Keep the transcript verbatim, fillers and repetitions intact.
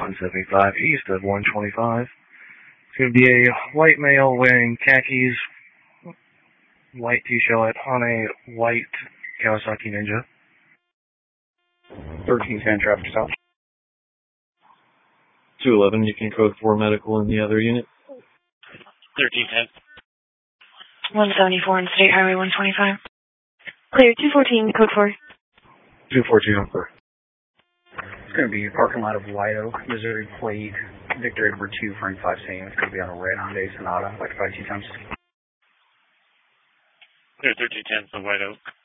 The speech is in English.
one seventy-five east of one twenty-five. It's going to be a white male wearing khakis, white t-shirt on a white Kawasaki Ninja. thirteen ten traffic stop. two eleven, you can code for medical in the other unit. thirteen ten. one seventy-four on State Highway one twenty-five. Clear, two fourteen, code four. two fourteen oh four. It's going to be a parking lot of White Oak, Missouri plate, Victor Edward two, Frank five same. It's going to be on a red Hyundai Sonata, like five two times. Clear thirteen ten from White Oak.